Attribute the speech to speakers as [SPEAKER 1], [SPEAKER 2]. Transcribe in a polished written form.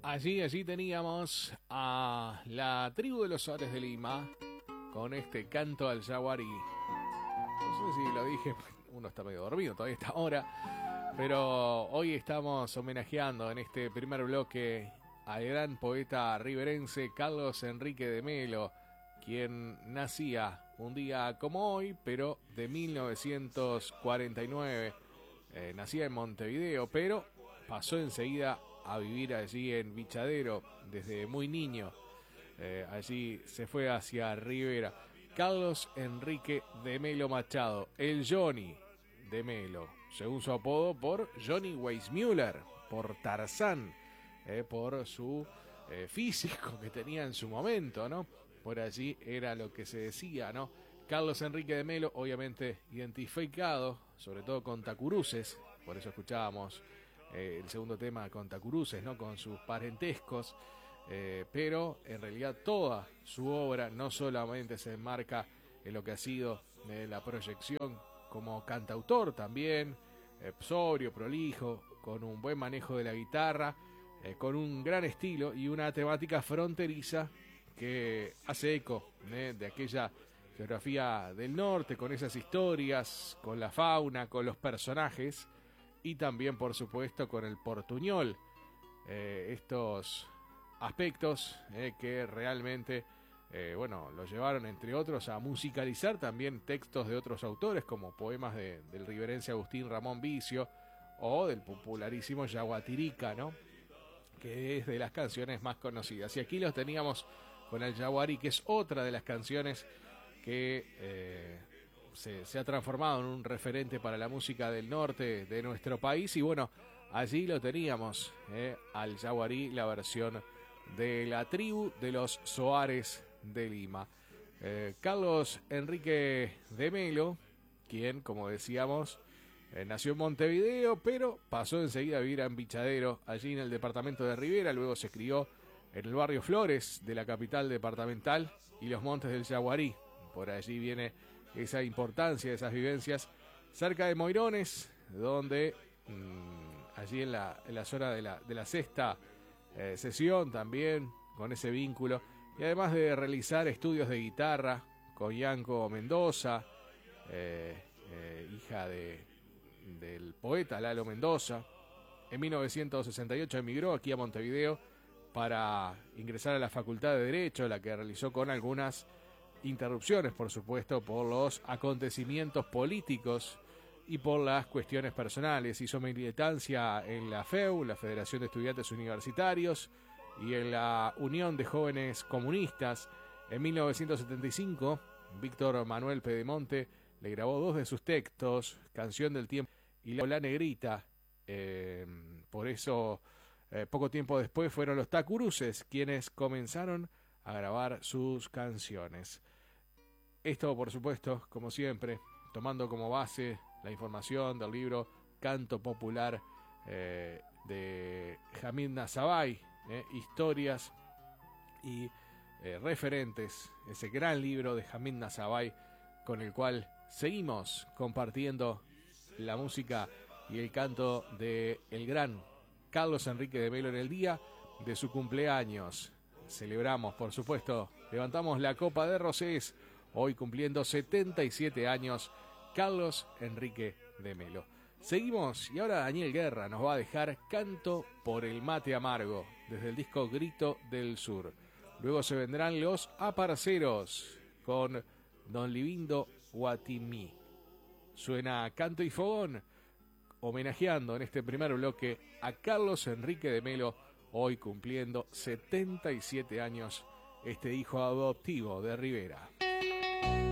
[SPEAKER 1] Allí teníamos a la tribu de los Soares de Lima con este canto al yaguarí. No sé si lo dije, uno está medio dormido todavía a esta hora, pero hoy estamos homenajeando en este primer bloque al gran poeta riverense Carlos Enrique de Melo, quien nacía un día como hoy, pero de 1949. Nacía en Montevideo, pero pasó enseguida a vivir allí en Vichadero desde muy niño. Allí se fue hacia Rivera. Carlos Enrique de Melo Machado, el Johnny de Melo, según su apodo por Johnny Weissmuller, por Tarzán, por su físico que tenía en su momento, ¿no? Por allí era lo que se decía, ¿no? Carlos Enrique de Melo, obviamente identificado, sobre todo con Tacuruces, por eso escuchábamos el segundo tema con Tacuruces, ¿no? Con sus parentescos, pero en realidad toda su obra no solamente se enmarca en lo que ha sido la proyección como cantautor también, sobrio, prolijo, con un buen manejo de la guitarra, con un gran estilo y una temática fronteriza que hace eco de aquella geografía del norte, con esas historias, con la fauna, con los personajes y también, por supuesto, con el portuñol. Estos aspectos que realmente, lo llevaron, entre otros, a musicalizar también textos de otros autores, como poemas del riverense Agustín Ramón Vicio o del popularísimo Yaguatirica, ¿no? Que es de las canciones más conocidas. Y aquí los teníamos con el Yaguarí, que es otra de las canciones que se ha transformado en un referente para la música del norte de nuestro país. Y bueno, allí lo teníamos, al Yaguarí, la versión de la tribu de los Soares de Lima. Carlos Enrique de Melo, quien, como decíamos, nació en Montevideo, pero pasó enseguida a vivir en Vichadero, allí en el departamento de Rivera. Luego se crió en el barrio Flores de la capital departamental y los montes del Yaguarí. Por allí viene esa importancia, esas vivencias, cerca de Moirones, donde allí en la zona de la sexta sesión también, con ese vínculo, y además de realizar estudios de guitarra con Yanko Mendoza, hija del poeta Lalo Mendoza. En 1968 emigró aquí a Montevideo para ingresar a la Facultad de Derecho, la que realizó con algunas interrupciones, por supuesto, por los acontecimientos políticos y por las cuestiones personales. Hizo militancia en la FEU, la Federación de Estudiantes Universitarios, y en la Unión de Jóvenes Comunistas. En 1975, Víctor Manuel Pedemonte le grabó dos de sus textos, Canción del Tiempo y La Negrita. Por eso, poco tiempo después, fueron los Tacuruces quienes comenzaron a grabar sus canciones. Esto, por supuesto, como siempre, tomando como base la información del libro Canto Popular de Hamid Nazabay, historias y referentes, ese gran libro de Hamid Nazabay, con el cual seguimos compartiendo la música y el canto de el gran Carlos Enrique de Melo en el día de su cumpleaños. Celebramos, por supuesto, levantamos la copa de rosés, hoy cumpliendo 77 años, Carlos Enrique de Melo. Seguimos, y ahora Daniel Guerra nos va a dejar Canto por el Mate Amargo, desde el disco Grito del Sur. Luego se vendrán los Aparceros, con Don Livindo Guatimí. Suena Canto y Fogón, homenajeando en este primer bloque a Carlos Enrique de Melo, hoy cumpliendo 77 años, este hijo adoptivo de Rivera.